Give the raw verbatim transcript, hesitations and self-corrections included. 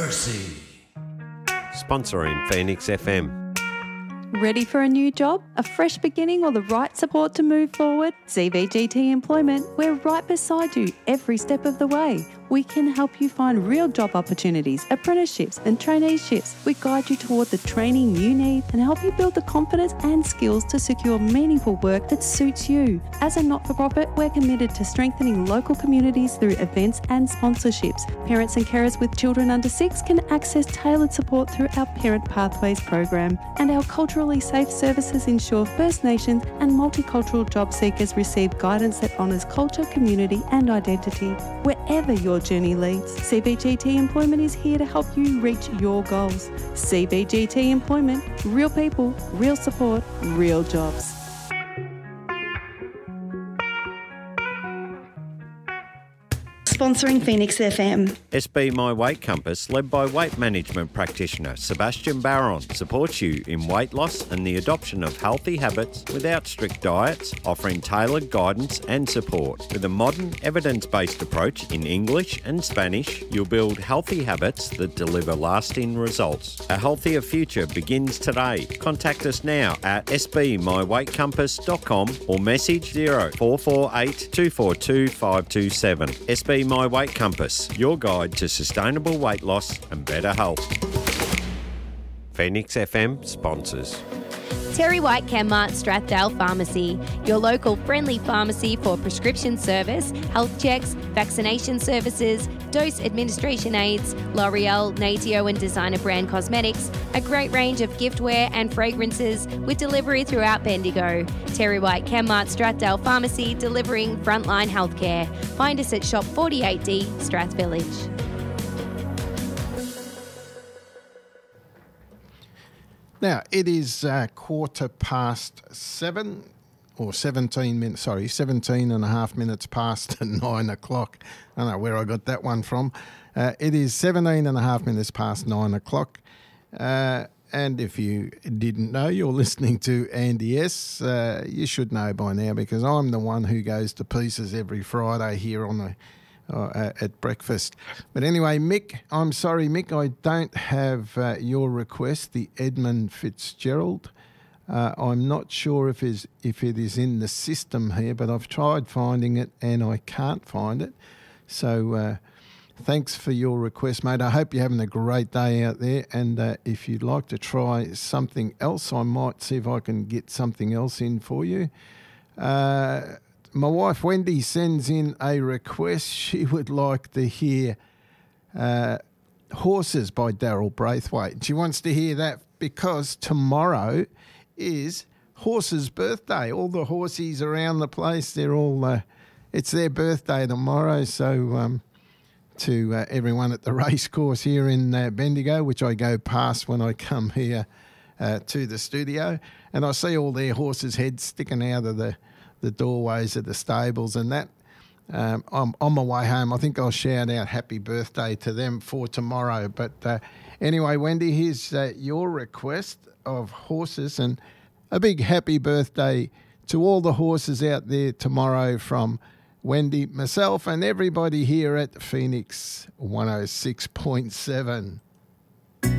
Conspiracy. Sponsoring Phoenix F M. Ready for a new job, a fresh beginning, or the right support to move forward? C B G T Employment, we're right beside you every step of the way. We can help you find real job opportunities, apprenticeships and traineeships. We guide you toward the training you need and help you build the confidence and skills to secure meaningful work that suits you. As a not-for-profit, we're committed to strengthening local communities through events and sponsorships. Parents and carers with children under six can access tailored support through our Parent Pathways program, and our culturally safe services ensure First Nations and multicultural job seekers receive guidance that honours culture, community and identity. Wherever your journey leads, C B G T Employment is here to help you reach your goals. C B G T Employment, real people, real support, real jobs. Sponsoring Phoenix F M. S B My Weight Compass, led by weight management practitioner Sebastian Barron, supports you in weight loss and the adoption of healthy habits without strict diets, offering tailored guidance and support. With a modern, evidence-based approach in English and Spanish, you'll build healthy habits that deliver lasting results. A healthier future begins today. Contact us now at s b my weight compass dot com or message zero four four eight two four two five two seven. S B My Weight Compass, your guide to sustainable weight loss and better health. Phoenix F M sponsors. Terry White Chemmart Strathdale Pharmacy, your local friendly pharmacy for prescription service, health checks, vaccination services, dose administration aids, L'Oreal, Natio and designer brand cosmetics, a great range of giftware and fragrances with delivery throughout Bendigo. Terry White Chemmart Strathdale Pharmacy, delivering frontline healthcare. Find us at Shop forty-eight D, Strath Village. Now, it is uh, quarter past seven, or seventeen minutes, sorry, seventeen and a half minutes past nine o'clock. I don't know where I got that one from. Uh, it is seventeen and a half minutes past nine o'clock. Uh, and if you didn't know, you're listening to Andy S. Uh, you should know by now, because I'm the one who goes to pieces every Friday here on the Uh, at breakfast. But anyway, Mick, I'm sorry, Mick, I don't have uh, your request, the Edmund Fitzgerald. Uh, I'm not sure if, is, if it is in the system here, but I've tried finding it and I can't find it. So uh, thanks for your request, mate. I hope you're having a great day out there. And uh, if you'd like to try something else, I might see if I can get something else in for you. Uh, My wife Wendy sends in a request. She would like to hear uh, Horses by Daryl Braithwaite. She wants to hear that because tomorrow is Horses' birthday. All the horsies around the place, they're all, uh, it's their birthday tomorrow. So um, to uh, everyone at the racecourse here in uh, Bendigo, which I go past when I come here uh, to the studio, and I see all their horses' heads sticking out of the the doorways of the stables and that. Um, I'm on my way home. I think I'll shout out happy birthday to them for tomorrow. But uh, anyway, Wendy, here's uh, your request of Horses, and a big happy birthday to all the horses out there tomorrow from Wendy, myself and everybody here at Phoenix one oh six point seven.